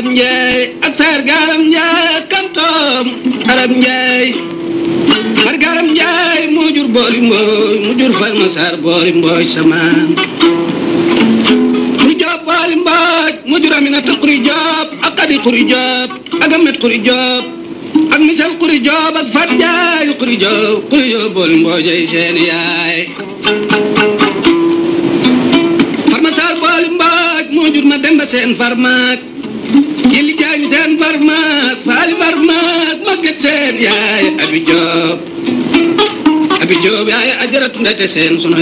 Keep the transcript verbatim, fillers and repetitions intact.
Njaay ak Saar Gaaram Njaay kantoom Aram Njaay Far Gaaram Njaay moo jur booli mbooy mu jur Far Masaar booli mbooy samaam Xuri Joob booli mbooj mu jur Aminata Xuri Joob ak Xadi Xuri Joob ak Amet Xuri Joob ak Misal Xuri Joob ak Fat Njaay Xuri Joob Xuri Joob booli mbooj ay seen yaay Far Masaar booli mbooj moo jur ma Demba Seen Farmaak Jili Jaañ Seen Farmaak Faali Farmaak Maget Seen yaay Abi Joob Abi Joob yaay Ajaratu Ndate Seen sunu